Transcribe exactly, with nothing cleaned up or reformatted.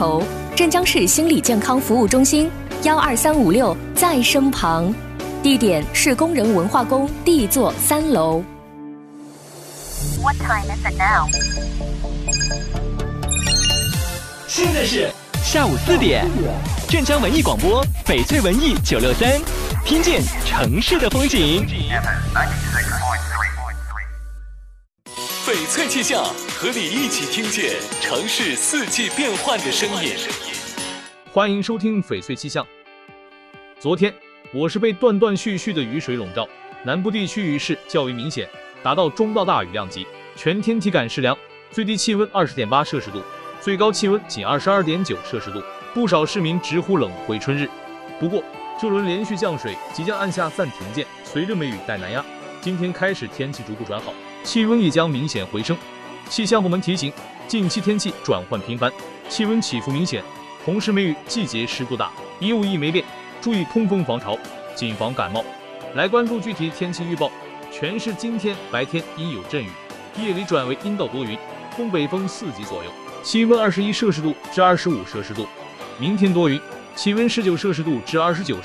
愁。镇江市心理健康服务中心幺二三五六在身旁，地点是工人文化宫 D 座三楼。 What time is it now? 现在是下午四点，镇江文艺广播翡翠文艺九六三，听见城市的风景。翡翠气象，和你一起听见城市四季变换的声音。 欢迎收听翡翠气象。昨天我是被断断续续的雨水笼罩，南部地区雨势较为明显，达到中到大雨量级，全天体感适凉，最低气温 二十点八摄氏度，最高气温仅 二十二点九摄氏度，不少市民直呼冷回春日。不过这轮连续降水即将按下暂停键，随着梅雨带南压，今天开始天气逐步转好，气温也将明显回升。气象部门提醒，近期天气转换频繁，气温起伏明显，同时梅雨季节湿度大，衣物易霉变，注意通风防潮，谨防感冒。来关注具体天气预报。全市今天白天阴有阵雨，夜里转为阴到多云，东北风四级左右，气温二十一摄氏度至二十五摄氏度。明天多云，气温十九摄氏度至二十九